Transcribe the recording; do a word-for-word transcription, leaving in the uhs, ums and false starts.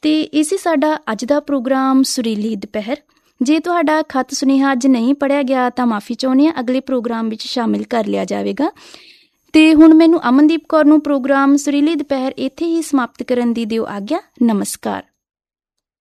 ਤੇ ਇਹ ਸੀ ਸਾਡਾ ਅੱਜ ਦਾ ਪ੍ਰੋਗਰਾਮ ਸੁਰੀਲੀ ਦੁਪਹਿਰ। ਜੇ ਤੁਹਾਡਾ ਖੱਤ ਸੁਨੇਹਾ ਅੱਜ ਨਹੀਂ ਪੜ੍ਹਿਆ ਗਿਆ ਤਾਂ ਮਾਫ਼ੀ ਚਾਹੁੰਦੇ ਹਾਂ, ਅਗਲੇ ਪ੍ਰੋਗਰਾਮ ਵਿੱਚ ਸ਼ਾਮਿਲ ਕਰ ਲਿਆ ਜਾਵੇਗਾ। ਤੇ ਹੁਣ ਮੈਨੂੰ ਅਮਨਦੀਪ ਕੌਰ ਨੂੰ ਪ੍ਰੋਗਰਾਮ ਸੁਰੀਲੀ ਦੁਪਹਿਰ ਇੱਥੇ ਹੀ ਸਮਾਪਤ ਕਰਨ ਦੀ ਦਿਓ ਆਗਿਆ। ਨਮਸਕਾਰ।